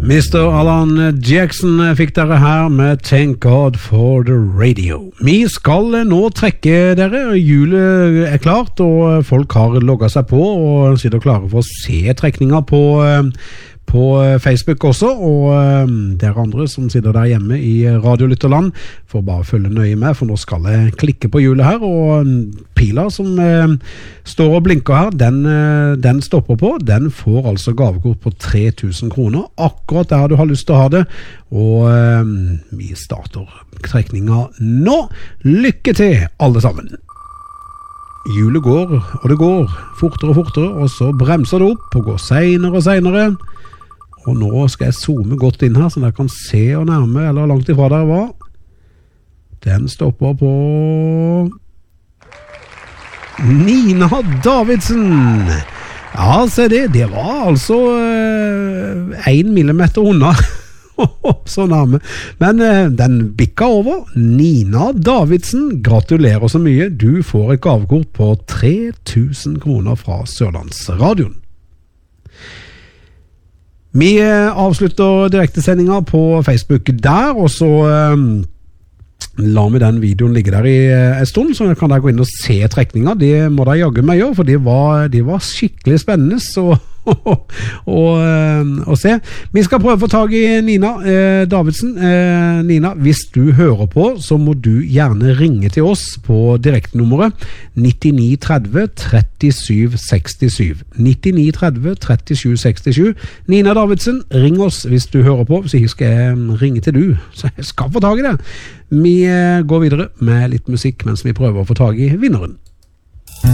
Mr. Alan Jackson fikk dere her med Thank God for the Radio. Vi skal nå trekke dere, julet klart, og folk har logget seg på og sitter klare for å se trekninger på Facebook også, og dere andre som sitter der hjemme i Radiolytterland får bare følge nøye med, for nå skal jeg klikke på hjulet her, og pila som står og blinker her, den stopper på, den får altså gavekort på 3000 kroner, akkurat der du har lyst til å ha det, og vi starter trekninga nå. Lykke til alle sammen! Hjulet går, og det går fortere og fortere, og så bremser det opp og går senere og senere. Og nå skal jeg zoome godt inn her, så dere kan se og nærme, eller langt ifra der var. Den stopper på Nina Davidsen. Ja, se det. Det var altså 1 millimeter unna. Så nærme. Men den bikka over. Nina Davidsen, gratulerer så mye. Du får et gavekort på 3000 kroner fra Sørlandsradioen. Vi avslutter direktesendinga på Facebook der, og så lar vi den videoen ligge der i en stund, så kan dere gå inn og se trekninga. Det må dere jagge meg gjøre, for de var skikkelig spennende, så og se. Vi skal prøve å få tag i Nina Davidsen. Nina, hvis du hører på, så må du gjerne ringe til oss på direktnummeret 9930 37 67 9930 37 67. Nina Davidsen, ring oss hvis du hører på, så skal jeg ringe til du, så jeg skal få tag i det. Vi går videre med litt musikk mens vi prøver å få tag i vinneren.